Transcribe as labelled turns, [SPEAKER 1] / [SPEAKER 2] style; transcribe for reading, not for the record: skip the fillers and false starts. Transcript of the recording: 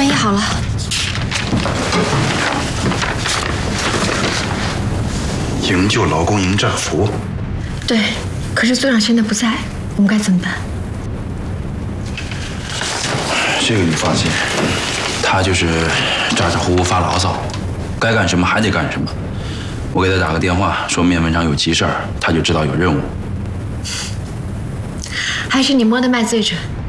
[SPEAKER 1] 转移好了。
[SPEAKER 2] 营救劳工营战俘。
[SPEAKER 1] 对，可是组长现在不在，我们该怎么办？
[SPEAKER 3] 这个你放心，他就是咋咋呼呼发牢骚，该干什么还得干什么。我给他打个电话，说面粉厂有急事儿，他就知道有任务。
[SPEAKER 1] 还是你摸的麦最准。